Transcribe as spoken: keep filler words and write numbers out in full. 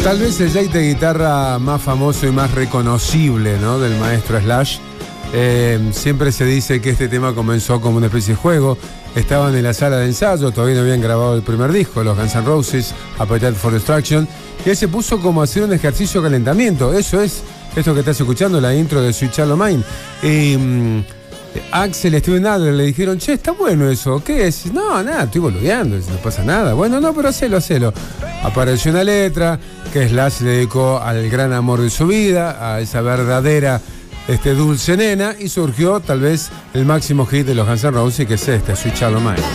Tal vez el jig de guitarra más famoso y más reconocible, ¿no?, del maestro Slash. Eh, siempre se dice que este tema comenzó como una especie de juego. Estaban en la sala de ensayo, todavía no habían grabado el primer disco, los Guns N' Roses, Appetite for Destruction, y él se puso como a hacer un ejercicio de calentamiento. Eso es, esto que estás escuchando, la intro de Sweet Child O' Mine. Y um, Axel y Steven Adler le dijeron, che, está bueno eso, ¿qué es? No, nada, estoy boludeando, no pasa nada. Bueno, no, pero hacelo, hacelo. Apareció una letra que Slash le dedicó al gran amor de su vida, a esa verdadera este, dulce nena, y surgió tal vez el máximo hit de los Guns N' Roses, que es este, Sweet Child O' Mine.